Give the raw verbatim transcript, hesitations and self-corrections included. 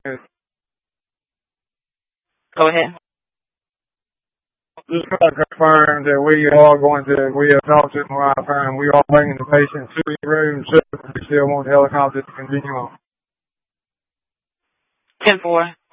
Go ahead. Just try to confirm that we are going to, we have talked to the right firm. We are bringing the patient to the room, so we still want the helicopter to continue on. ten four.